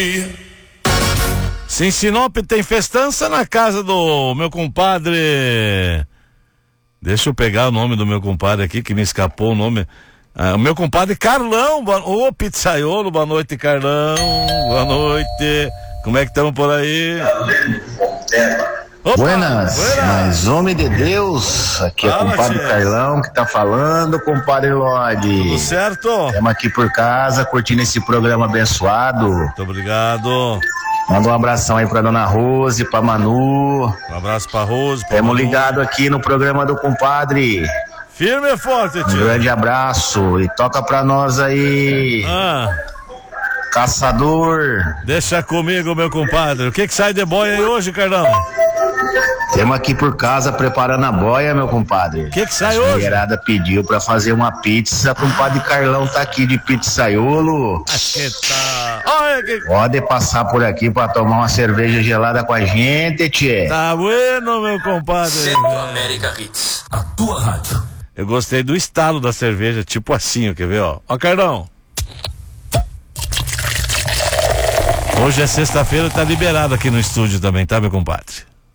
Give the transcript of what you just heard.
Se em Sinop tem festança na casa do meu compadre. Deixa eu pegar o nome do meu compadre aqui, que me escapou o nome. O meu compadre Carlão. Ô, pizzaiolo, boa noite, Carlão. Boa noite. Como é que estamos por aí? Opa, buenas, mas homem de Deus, aqui é o compadre Carlão que tá falando, compadre Lodi. Tudo certo? Estamos aqui por casa, curtindo esse programa abençoado. Muito obrigado. Manda um abração aí pra dona Rose, pra Manu. Um abraço pra Rose, pra Tamo Manu. ligado aqui no programa do compadre. Firme e forte, tio. Um grande abraço e toca pra nós aí. Caçador. Deixa comigo, meu compadre. O que sai de boia aí hoje, Carlão? Temos aqui por casa preparando a boia, meu compadre. O que sai hoje? A mulherada pediu pra fazer uma pizza. O compadre Carlão tá aqui de pizzaiolo. Pode passar por aqui pra tomar uma cerveja gelada com a gente, tchê. Tá bueno, meu compadre. América Hits, a tua rádio. Eu gostei do estalo da cerveja, tipo assim, quer ver, ó. Ó, Carlão. Hoje é sexta-feira, tá liberado aqui no estúdio também, tá, meu compadre?